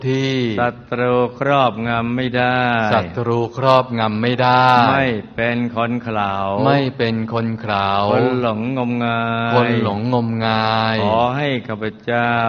ที่ศัตรูครอบงำไม่ได้ศัตรูครอบงำไม่ได้ไม่เป็นคนเขลาไม่เป็นคนเขลาคนหลงงมงายคนหลงงมงายขอให้ข้าพเจ้า